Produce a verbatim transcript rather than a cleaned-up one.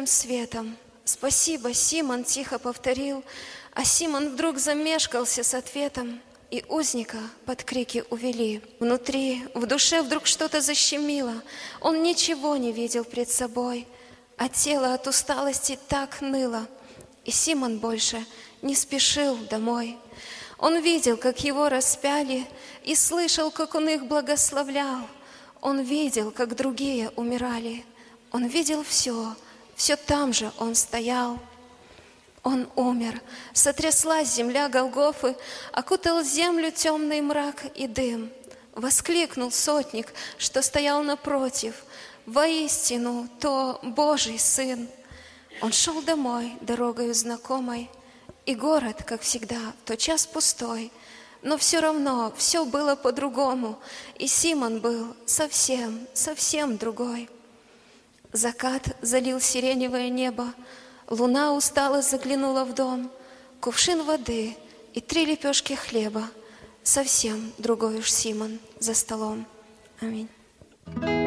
зеленым светом. «Спасибо, Симон», — тихо повторил, а Симон вдруг замешкался с ответом, и узника под крики увели. Внутри, в душе вдруг что-то защемило, он ничего не видел пред собой, а тело от усталости так ныло, и Симон больше не спешил домой. Он видел, как его распяли, и слышал, как он их благословлял. Он видел, как другие умирали. Он видел все, все там же он стоял. Он умер, сотряслась земля Голгофы, окутал землю темный мрак и дым. Воскликнул сотник, что стоял напротив: «Воистину, то Божий Сын!» Он шел домой дорогою знакомой, и город, как всегда, в тот час пустой, но все равно все было по-другому, и Симон был совсем, совсем другой. Закат залил сиреневое небо, луна устало заглянула в дом, кувшин воды и три лепешки хлеба. Совсем другой уж Симон за столом. Аминь.